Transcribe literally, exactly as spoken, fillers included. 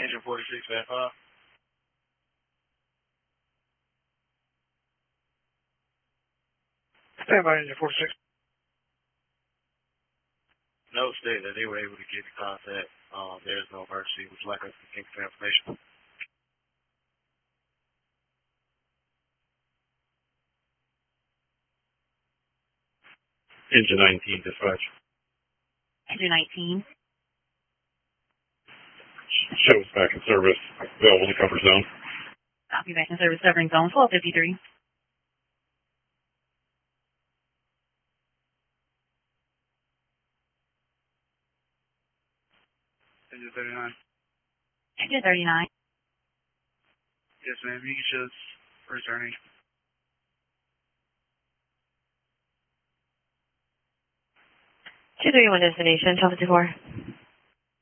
Engine forty-six, Bad five. Stand by, Engine forty-six. Note state that they were able to get in contact. Um, there's no emergency. Would you like us to give you information? Engine nineteen, dispatch. Engine nineteen. Shows back in service. Available to cover zone. Copy, back in service, covering zone twelve fifty-three. Engine thirty-nine. Engine thirty-nine. Yes, ma'am. You can show us returning. two thirty-one destination, twelve fifty-four.